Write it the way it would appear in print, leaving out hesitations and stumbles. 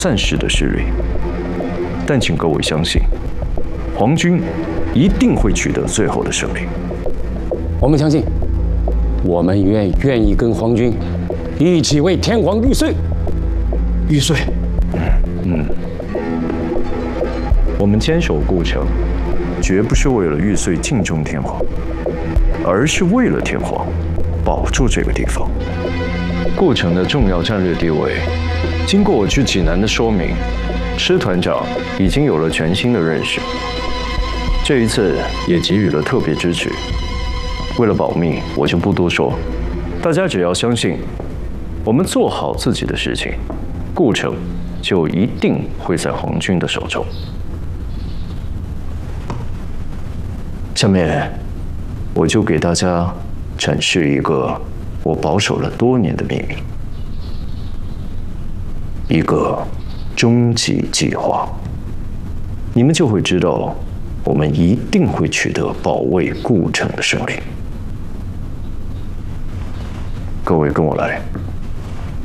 暂时的失利，但请各位相信，皇军一定会取得最后的胜利。 我们相信，我们愿意跟皇军一起为天皇玉碎。 玉碎。 我们坚守故城，绝不是为了玉碎敬重天皇，而是为了天皇保住这个地方。故城的重要战略地位，经过我去济南的说明，师团长已经有了全新的认识。这一次也给予了特别支持。为了保密，我就不多说，大家只要相信，我们做好自己的事情，故城就一定会在皇军的手中。下面，我就给大家展示一个我保守了多年的秘密，一个终极计划。你们就会知道，我们一定会取得保卫故城的胜利。各位跟我来。